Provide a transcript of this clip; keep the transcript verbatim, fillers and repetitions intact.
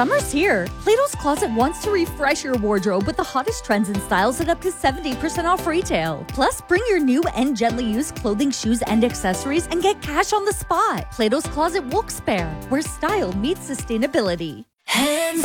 Summer's here. Plato's Closet wants to refresh your wardrobe with the hottest trends and styles at up to seventy percent off retail. Plus, bring your new and gently used clothing, shoes, and accessories and get cash on the spot. Plato's Closet Wilkes-Barre, where style meets sustainability. Hands